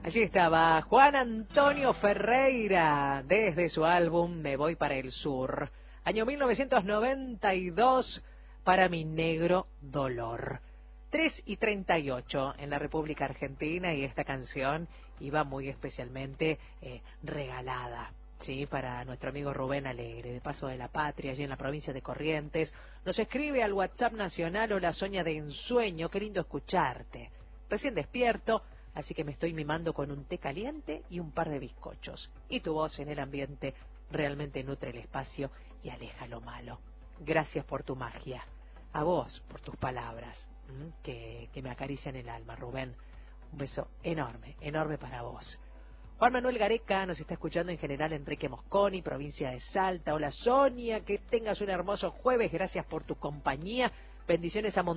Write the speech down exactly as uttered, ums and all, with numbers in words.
Allí estaba Juan Antonio Ferreira, desde su álbum Me Voy para el Sur, año mil novecientos noventa y dos, para mi negro dolor. tres y treinta y ocho en la República Argentina, y esta canción iba muy especialmente eh, regalada, sí, para nuestro amigo Rubén Alegre, de Paso de la Patria, allí en la provincia de Corrientes. Nos escribe al WhatsApp nacional: hola Sonia de ensueño, qué lindo escucharte. Recién despierto, así que me estoy mimando con un té caliente y un par de bizcochos. Y tu voz en el ambiente realmente nutre el espacio y aleja lo malo. Gracias por tu magia. A vos por tus palabras, que, que me acarician el alma, Rubén. Un beso enorme, enorme para vos. Juan Manuel Gareca nos está escuchando en General Enrique Mosconi, provincia de Salta. Hola Sonia, que tengas un hermoso jueves. Gracias por tu compañía. Bendiciones a Montevideo.